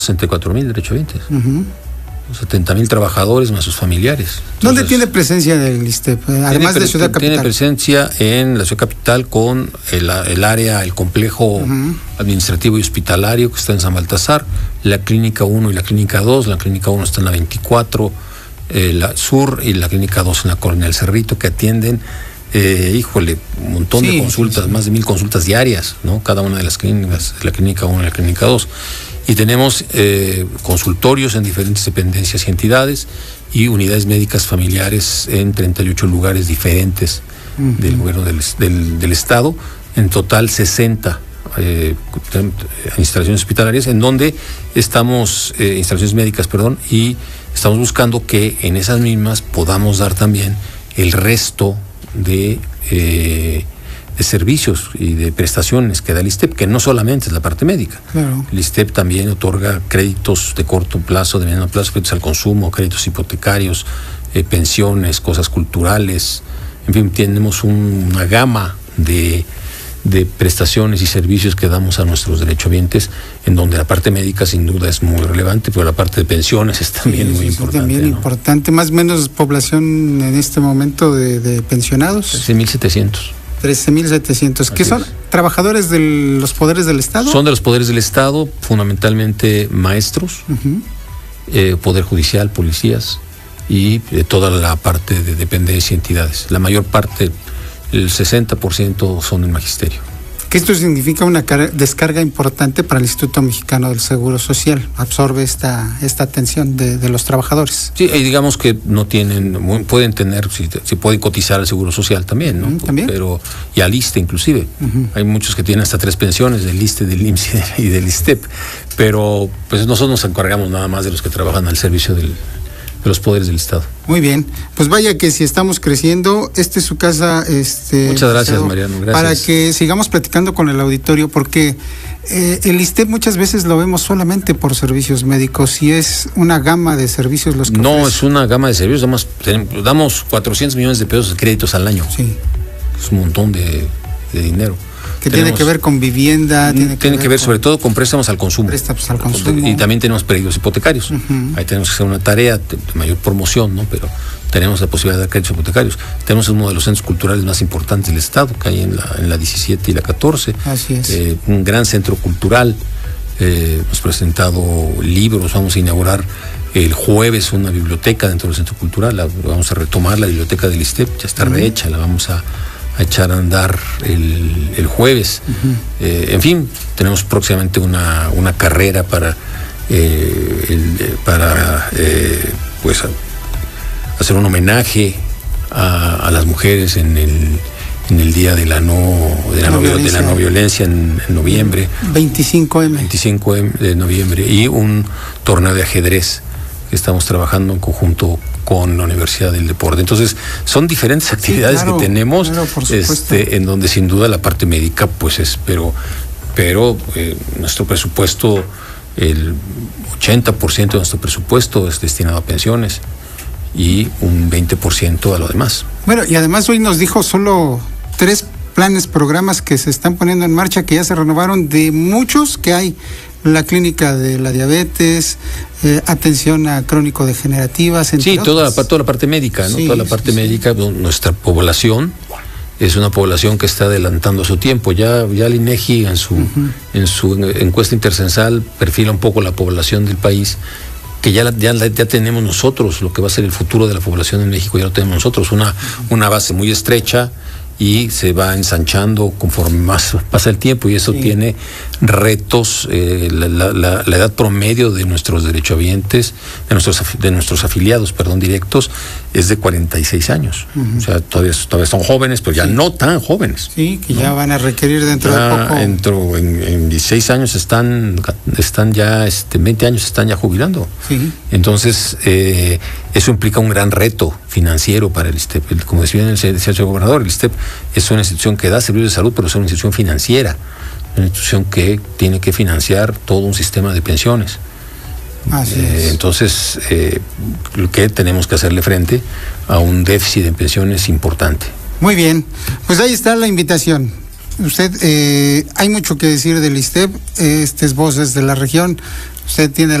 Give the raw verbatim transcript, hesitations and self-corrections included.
sesenta y cuatro mil derechohabientes. Uh-huh. setenta mil trabajadores más sus familiares. Entonces, ¿dónde tiene presencia el ISSSTEP? Además tiene, de Ciudad Capital. Tiene presencia en la Ciudad Capital con el, el área, el complejo uh-huh. administrativo y hospitalario que está en San Baltasar, la Clínica uno y la Clínica dos. La Clínica uno está en la veinticuatro, eh, la Sur, y la Clínica dos en la Colonia del Cerrito, que atienden, eh, híjole, un montón sí, de consultas, sí, sí. más de mil consultas diarias, ¿no? Cada una de las clínicas, la Clínica uno y la Clínica dos. Y tenemos eh, consultorios en diferentes dependencias y entidades y unidades médicas familiares en treinta y ocho lugares diferentes uh-huh. del gobierno del, del, del estado. En total sesenta eh, instalaciones hospitalarias en donde estamos, eh, instalaciones médicas, perdón, y estamos buscando que en esas mismas podamos dar también el resto de... Eh, de servicios y de prestaciones que da el ISSSTEP, que no solamente es la parte médica. Claro. El ISSSTEP también otorga créditos de corto plazo, de mediano plazo, créditos al consumo, créditos hipotecarios, eh, pensiones, cosas culturales. En fin, tenemos un, una gama de, de prestaciones y servicios que damos a nuestros derechohabientes, en donde la parte médica sin duda es muy relevante, pero la parte de pensiones es también sí, muy sí, importante. También ¿no? importante. Más o menos población en este momento de, de pensionados. trece mil setecientos. trece mil setecientos, ¿qué son? ¿Trabajadores de los poderes del Estado? Son de los poderes del Estado, fundamentalmente maestros, uh-huh. eh, poder judicial, policías y eh, toda la parte de dependencia y entidades. La mayor parte, el sesenta por ciento son del magisterio. Que esto significa una descarga importante para el Instituto Mexicano del Seguro Social, absorbe esta esta atención de, de los trabajadores. Sí, y digamos que no tienen, pueden tener, si, si pueden cotizar al Seguro Social también, ¿no? Uh-huh, ¿también? Pero, y al ISSSTE inclusive. Uh-huh. Hay muchos que tienen hasta tres pensiones, del ISSSTE, del I M S S y del ISSSTEP, pero pues nosotros nos encargamos nada más de los que trabajan al servicio del de los poderes del Estado. Muy bien, pues vaya que si estamos creciendo, esta es su casa. Este, Muchas gracias, Estado, Mariano, gracias. Para que sigamos platicando con el auditorio, porque eh, el ISSSTEP muchas veces lo vemos solamente por servicios médicos y es una gama de servicios los que No, ofrece. Es una gama de servicios, damos, tenemos, damos cuatrocientos millones de pesos de créditos al año. Sí. Es un montón de, de dinero. Que tenemos, tiene que ver con vivienda. Tiene, tiene que ver, que ver sobre todo con préstamos al consumo. Préstamos al consumo. Y también tenemos créditos hipotecarios. Uh-huh. Ahí tenemos que hacer una tarea de, de mayor promoción, ¿no? Pero tenemos la posibilidad de dar créditos hipotecarios. Tenemos uno de los centros culturales más importantes del Estado, que hay en la, en la diecisiete y la catorce. Así es. Eh, un gran centro cultural. Eh, hemos presentado libros, vamos a inaugurar el jueves una biblioteca dentro del centro cultural. La, vamos a retomar la biblioteca del ISSSTEP, ya está uh-huh. rehecha, la vamos a a echar a andar el, el jueves. Uh-huh. Eh, en fin, tenemos próximamente una, una carrera para eh, el, para eh, pues a, hacer un homenaje a, a las mujeres en el en el día de la no de la no, no violencia, de la no violencia en, en noviembre. veinticinco eme. veinticinco de noviembre y un torneo de ajedrez que estamos trabajando en conjunto con la Universidad del Deporte. Entonces, son diferentes actividades sí, claro, que tenemos, claro, este, en donde sin duda la parte médica, pues es, pero, pero eh, nuestro presupuesto, el ochenta por ciento de nuestro presupuesto es destinado a pensiones y un veinte por ciento a lo demás. Bueno, y además hoy nos dijo solo tres planes, programas que se están poniendo en marcha, que ya se renovaron de muchos que hay. La clínica de la diabetes, eh, atención a crónico-degenerativas. Sí, toda la, toda la parte médica, ¿no? Sí, toda la parte sí, médica, sí. Nuestra población es una población que está adelantando a su tiempo. Ya, ya el INEGI en su, uh-huh. en su encuesta intercensal perfila un poco la población del país, que ya, ya, ya tenemos nosotros, lo que va a ser el futuro de la población en México, ya lo tenemos nosotros, una, uh-huh. una base muy estrecha, y se va ensanchando conforme más pasa el tiempo, y eso sí. tiene retos. Eh, la, la, la edad promedio de nuestros derechohabientes, de nuestros de nuestros afiliados, perdón, directos, es de cuarenta y seis años. Uh-huh. O sea, todavía, todavía son jóvenes, pero ya sí. no tan jóvenes. Sí, que ¿no? ya van a requerir dentro ya de poco. Dentro, en, en dieciséis años están, están ya, este, veinte años están ya jubilando. Sí. Entonces, eh, eso implica un gran reto financiero para el ISSSTEP. Como decía el señor gobernador, el ISSSTEP es una institución que da servicios de salud, pero es una institución financiera, una institución que tiene que financiar todo un sistema de pensiones. Así eh, es. Entonces, eh, que tenemos que hacerle frente a un déficit de pensiones importante. Muy bien, pues ahí está la invitación. Usted, eh, hay mucho que decir del ISSSTEP, este es Voces de la Región. usted tiene